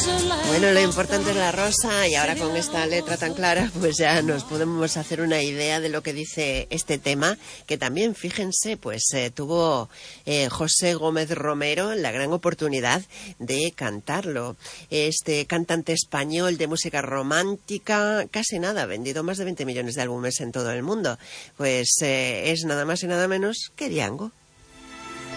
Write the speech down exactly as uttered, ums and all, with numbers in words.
Bueno, lo importante es la rosa, y ahora con esta letra tan clara pues ya nos podemos hacer una idea de lo que dice este tema, que también, fíjense, pues eh, tuvo eh, José Gómez Romero la gran oportunidad de cantarlo. Este cantante español de música romántica, casi nada, vendido más de veinte millones de álbumes en todo el mundo, pues eh, es nada más y nada menos que Django.